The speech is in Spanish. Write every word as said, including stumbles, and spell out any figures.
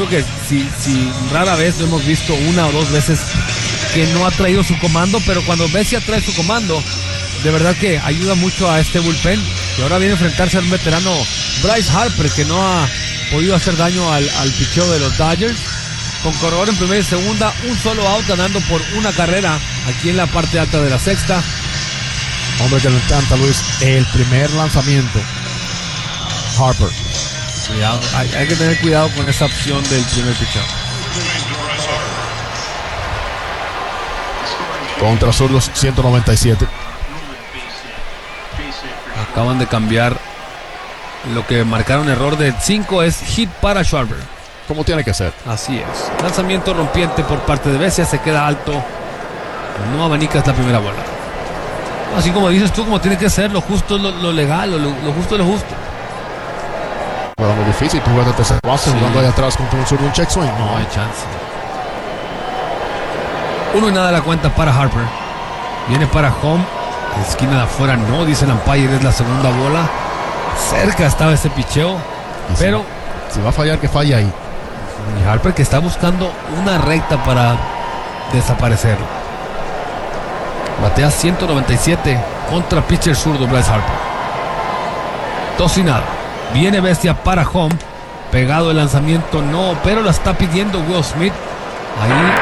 creo que si, si rara vez lo hemos visto una o dos veces que no ha traído su comando, pero cuando Vesia trae su comando, de verdad que ayuda mucho a este bullpen. Y ahora viene a enfrentarse a un veterano Bryce Harper, que no ha podido hacer daño al, al picheo de los Dodgers. Con corredor en primera y segunda, un solo out, ganando por una carrera aquí en la parte alta de la sexta. Hombre, que le encanta, Luis, el primer lanzamiento. Harper. Cuidado, hay, hay que tener cuidado con esa opción del primer picheo. Contra zurdos, ciento noventa y siete. Acaban de cambiar lo que marcaron error de cinco, es hit para Schwarber. Como tiene que ser. Así es. Lanzamiento rompiente por parte de Vesia, se queda alto. No abanicas la primera bola. Así como dices tú, como tiene que ser, lo justo es lo, lo legal, lo, lo justo es lo justo. Bueno, muy difícil, tú jugando tercer base, sí. Jugando ahí atrás contra un zurdo, un check swing. No hay chance. Uno y nada la cuenta para Harper. Viene para home. Esquina de afuera, no, dice el umpire, es la segunda bola. Cerca estaba ese picheo, y pero si, si va a fallar, que falle ahí. Y Harper que está buscando una recta para desaparecerlo. Batea ciento noventa y siete contra pitcher zurdo Bryce Harper. Dos y nada. Viene Vesia para home. Pegado el lanzamiento, no, pero la está pidiendo Will Smith. Ahí